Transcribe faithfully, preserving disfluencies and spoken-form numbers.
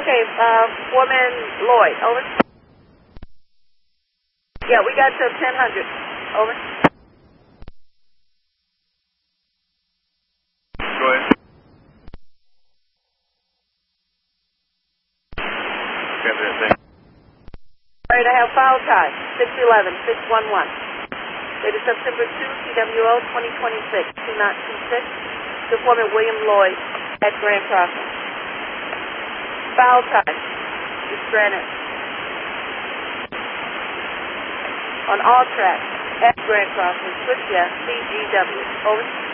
Okay, uh, Foreman Lloyd, over. Yeah, we got to ten hundred. Over. Go ahead. Okay, there, thanks. All right, I have foul time, six eleven, six one one. Dated September second, C W O twenty twenty-six, two nine two six, to Foreman William Lloyd at Grand Crossing. Foul time, is granted. On all tracks, at Grand Crossing, switch yes, C G W. Over.